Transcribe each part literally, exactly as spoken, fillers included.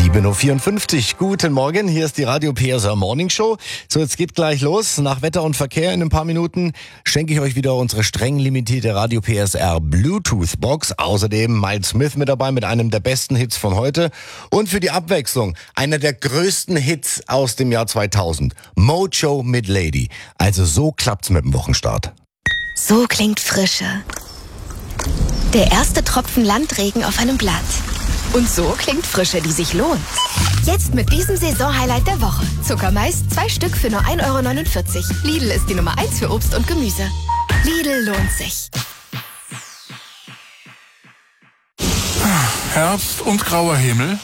sieben Uhr vierundfünfzig. Guten Morgen, hier ist die Radio P S R Morning Show. So, jetzt geht gleich los. Nach Wetter und Verkehr in ein paar Minuten schenke ich euch wieder unsere streng limitierte Radio P S R Bluetooth Box. Außerdem Miles Smith mit dabei mit einem der besten Hits von heute. Und für die Abwechslung einer der größten Hits aus dem Jahr zweitausend. Mojo mit Lady. Also so klappt's mit dem Wochenstart. So klingt Frische. Der erste Tropfen Landregen auf einem Blatt. Und so klingt Frische, die sich lohnt. Jetzt mit diesem Saisonhighlight der Woche. Zuckermais, zwei Stück für nur ein Euro neunundvierzig. Lidl ist die Nummer eins für Obst und Gemüse. Lidl lohnt sich. Herbst und grauer Himmel.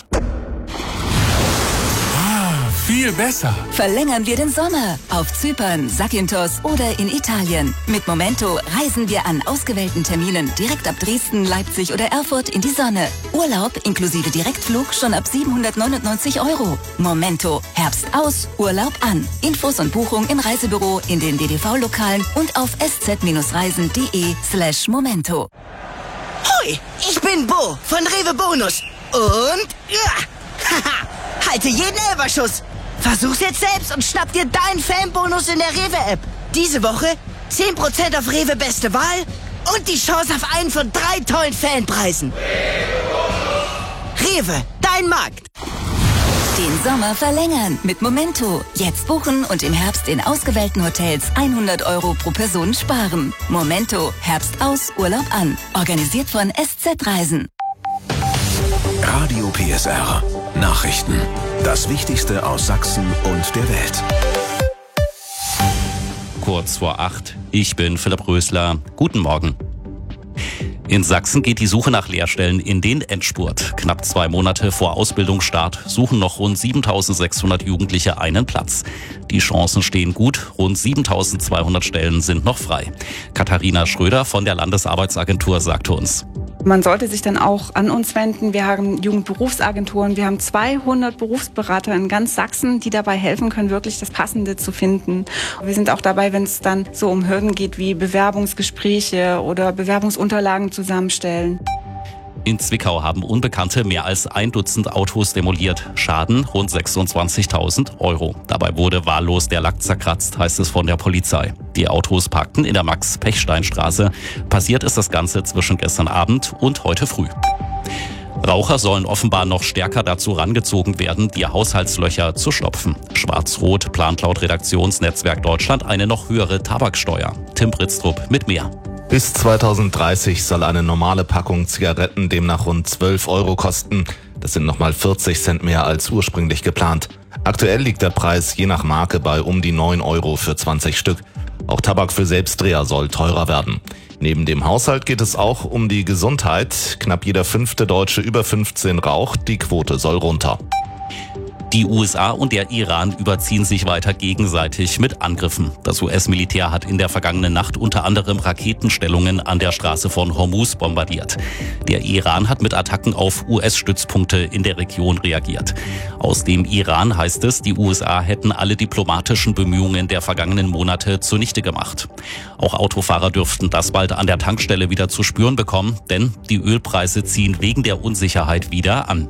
Viel besser. Verlängern wir den Sommer auf Zypern, Zakynthos oder in Italien. Mit Momento reisen wir an ausgewählten Terminen direkt ab Dresden, Leipzig oder Erfurt in die Sonne. Urlaub inklusive Direktflug schon ab siebenhundertneunundneunzig Euro. Momento. Herbst aus, Urlaub an. Infos und Buchung im Reisebüro, in den D D V-Lokalen und auf sz-reisen.de slash Momento. Hoi, ich bin Bo von Rewe Bonus. Und ja, haha, halte jeden Elberschuss. Versuch's jetzt selbst und schnapp dir deinen Fanbonus in der Rewe-App. Diese Woche zehn Prozent auf Rewe Beste Wahl und die Chance auf einen von drei tollen Fanpreisen. Rewe, dein Markt. Den Sommer verlängern mit Momento. Jetzt buchen und im Herbst in ausgewählten Hotels hundert Euro pro Person sparen. Momento, Herbst aus, Urlaub an. Organisiert von S Z Reisen. Radio P S R. Nachrichten. Das Wichtigste aus Sachsen und der Welt. Kurz vor acht. Ich bin Philipp Rösler. Guten Morgen. In Sachsen geht die Suche nach Lehrstellen in den Endspurt. Knapp zwei Monate vor Ausbildungsstart suchen noch rund siebentausendsechshundert Jugendliche einen Platz. Die Chancen stehen gut, rund siebentausendzweihundert Stellen sind noch frei. Katharina Schröder von der Landesarbeitsagentur sagte uns: Man sollte sich dann auch an uns wenden. Wir haben Jugendberufsagenturen, wir haben zweihundert Berufsberater in ganz Sachsen, die dabei helfen können, wirklich das Passende zu finden. Wir sind auch dabei, wenn es dann so um Hürden geht wie Bewerbungsgespräche oder Bewerbungsunterlagen zusammenstellen. In Zwickau haben Unbekannte mehr als ein Dutzend Autos demoliert. Schaden rund sechsundzwanzigtausend Euro. Dabei wurde wahllos der Lack zerkratzt, heißt es von der Polizei. Die Autos parkten in der Max-Pechstein-Straße. Passiert ist das Ganze zwischen gestern Abend und heute früh. Raucher sollen offenbar noch stärker dazu rangezogen werden, die Haushaltslöcher zu stopfen. Schwarz-Rot plant laut Redaktionsnetzwerk Deutschland eine noch höhere Tabaksteuer. Tim Britztrup mit mehr. Bis zweitausenddreißig soll eine normale Packung Zigaretten demnach rund zwölf Euro kosten. Das sind nochmal vierzig Cent mehr als ursprünglich geplant. Aktuell liegt der Preis je nach Marke bei um die neun Euro für zwanzig Stück. Auch Tabak für Selbstdreher soll teurer werden. Neben dem Haushalt geht es auch um die Gesundheit. Knapp jeder fünfte Deutsche über fünfzehn raucht. Die Quote soll runter. Die U S A und der Iran überziehen sich weiter gegenseitig mit Angriffen. Das U S-Militär hat in der vergangenen Nacht unter anderem Raketenstellungen an der Straße von Hormuz bombardiert. Der Iran hat mit Attacken auf U S-Stützpunkte in der Region reagiert. Aus dem Iran heißt es, die U S A hätten alle diplomatischen Bemühungen der vergangenen Monate zunichte gemacht. Auch Autofahrer dürften das bald an der Tankstelle wieder zu spüren bekommen, denn die Ölpreise ziehen wegen der Unsicherheit wieder an.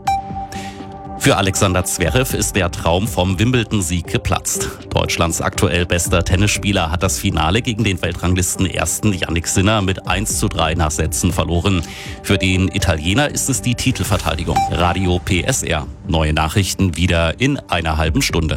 Für Alexander Zverev ist der Traum vom Wimbledon-Sieg geplatzt. Deutschlands aktuell bester Tennisspieler hat das Finale gegen den Weltranglisten-Ersten Jannik Sinner mit eins zu drei nach Sätzen verloren. Für den Italiener ist es die Titelverteidigung. Radio P S R. Neue Nachrichten wieder in einer halben Stunde.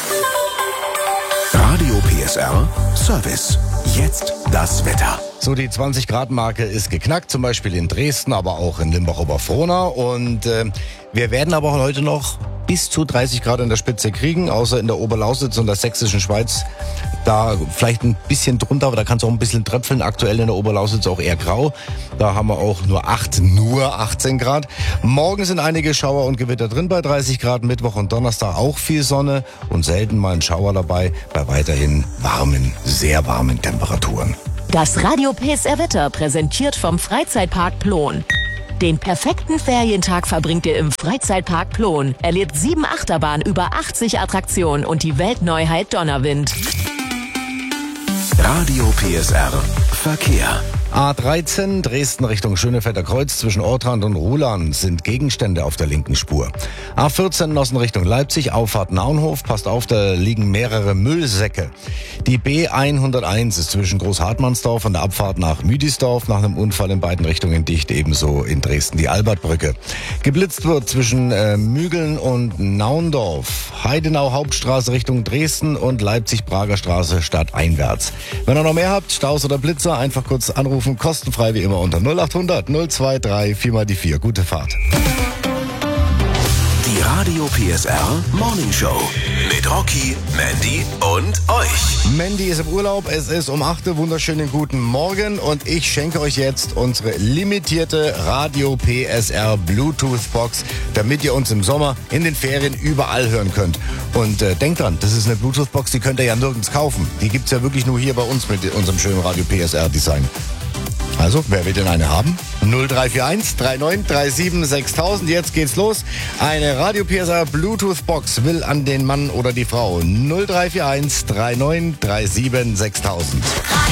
Radio P S R Service. Jetzt das Wetter. So, die zwanzig Grad Marke ist geknackt, zum Beispiel in Dresden, aber auch in Limbach-Oberfrohna. Und äh, wir werden aber heute noch bis zu dreißig Grad in der Spitze kriegen, außer in der Oberlausitz und der sächsischen Schweiz. Da vielleicht ein bisschen drunter, aber da kann es auch ein bisschen tröpfeln. Aktuell in der Oberlausitz auch eher grau. Da haben wir auch nur acht, nur achtzehn Grad. Morgen sind einige Schauer und Gewitter drin bei dreißig Grad. Mittwoch und Donnerstag auch viel Sonne und selten mal ein Schauer dabei bei weiterhin warmen, sehr warmen Temperaturen. Das Radio P S R Wetter präsentiert vom Freizeitpark Plon. Den perfekten Ferientag verbringt ihr im Freizeitpark Plon. Erlebt sieben Achterbahnen, über achtzig Attraktionen und die Weltneuheit Donnerwind. Radio P S R Verkehr. A dreizehn, Dresden Richtung Schönefelder Kreuz zwischen Ortrand und Ruhland sind Gegenstände auf der linken Spur. A vierzehn, Nossen Richtung Leipzig, Auffahrt Naunhof, passt auf, da liegen mehrere Müllsäcke. Die B hunderteins ist zwischen Großhartmannsdorf und der Abfahrt nach Müdisdorf nach einem Unfall in beiden Richtungen dicht, ebenso in Dresden die Albertbrücke. Geblitzt wird zwischen äh, Mügeln und Naundorf, Heidenau Hauptstraße Richtung Dresden und Leipzig-Prager Straße stadteinwärts. Wenn ihr noch mehr habt, Staus oder Blitzer, einfach kurz anrufen. Kostenfrei wie immer unter null acht hundert null zwei drei vier mal die vier. Gute Fahrt. Die Radio P S R Morning Show mit Rocky, Mandy und euch. Mandy ist im Urlaub, es ist um acht Uhr, wunderschönen guten Morgen und ich schenke euch jetzt unsere limitierte Radio P S R Bluetooth Box, damit ihr uns im Sommer in den Ferien überall hören könnt. Und äh, denkt dran, das ist eine Bluetooth Box, die könnt ihr ja nirgends kaufen. Die gibt's ja wirklich nur hier bei uns mit unserem schönen Radio P S R Design. Also, wer will denn eine haben? null drei vier eins drei neun drei sieben sechstausend. Jetzt geht's los. Eine Radio P S R Bluetooth Box will an den Mann oder die Frau. null drei vier eins drei neun drei sieben sechstausend.